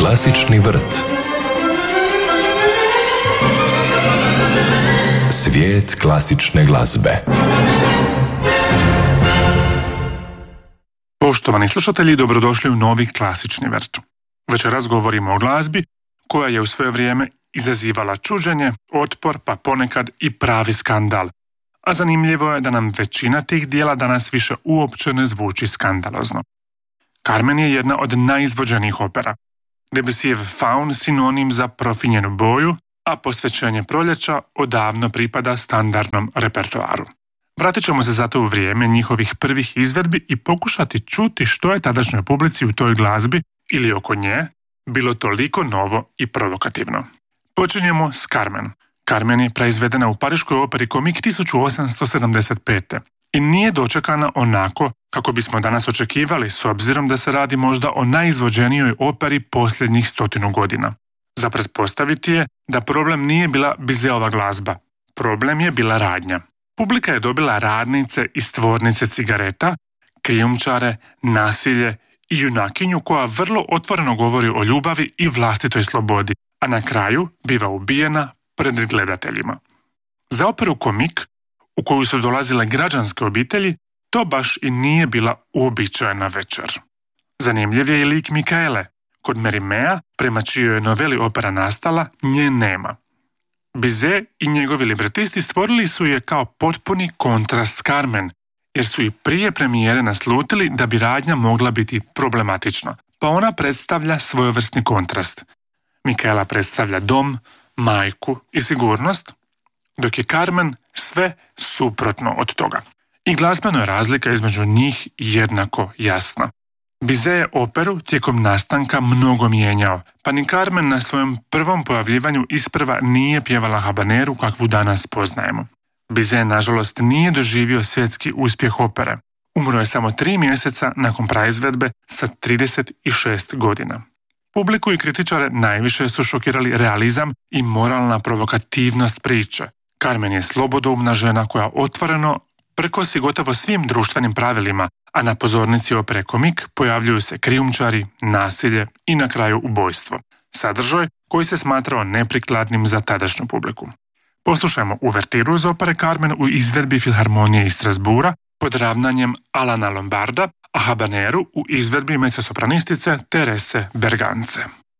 Klasični vrt. Svijet klasične glazbe. Poštovani slušatelji, dobrodošli u novi Klasični vrt. Večeras govorimo o glazbi koja je u svoje vrijeme izazivala čuđenje, otpor, pa ponekad i pravi skandal. A zanimljivo je da nam većina tih dijela danas više uopće ne zvuči skandalozno. Carmen je jedna od najizvođenijih opera. Debussyjev Faun sinonim za profinjenu boju, a posvećenje proljeća odavno pripada standardnom repertoaru. Vratit ćemo se zato u vrijeme njihovih prvih izvedbi i pokušati čuti što je tadašnjoj publici u toj glazbi ili oko nje bilo toliko novo i provokativno. Počinjemo s Carmen. Carmen je proizvedena u pariškoj operi Comique 1875. i nije dočekana onako kako bismo danas očekivali, s obzirom da se radi možda o najizvođenijoj operi posljednjih 100 godina. Za pretpostaviti je da problem nije bila Bizetova glazba. Problem je bila radnja. Publika je dobila radnice iz tvornice cigareta, krijumčare, nasilje i junakinju koja vrlo otvoreno govori o ljubavi i vlastitoj slobodi, a na kraju biva ubijena pred gledateljima. Za operu Comique, u koju su dolazile građanske obitelji, to baš i nije bila uobičajena večer. Zanimljiv je i lik Mikaele. Kod Merimea, prema čijoj je noveli opera nastala, nje nema. Bizet i njegovi libretisti stvorili su je kao potpuni kontrast Carmen, jer su i prije premijere naslutili da bi radnja mogla biti problematična, pa ona predstavlja svojevrsni kontrast. Mikaela predstavlja dom, majku i sigurnost, dok je Carmen sve suprotno od toga. I glazbeno je razlika između njih jednako jasna. Bizet je operu tijekom nastanka mnogo mijenjao, pa ni Carmen na svojem prvom pojavljivanju isprva nije pjevala habaneru kakvu danas poznajemo. Bizet, nažalost, nije doživio svjetski uspjeh opere. Umro je samo 3 mjeseca nakon praizvedbe sa 36 godina. Publiku i kritičare najviše su šokirali realizam i moralna provokativnost priče. Carmen je slobodoumna žena koja otvoreno prkosi gotovo svim društvenim pravilima, a na pozornici opere Comique pojavljuju se krijumčari, nasilje i na kraju ubojstvo. Sadržaj koji se smatrao neprikladnim za tadašnju publiku. Poslušajmo uvertiru iz opere Carmen u izvedbi Filharmonije iz Strasbourga pod ravnanjem Alana Lombarda, a habaneru u izvedbi mezzosopranistice Terese Bergance.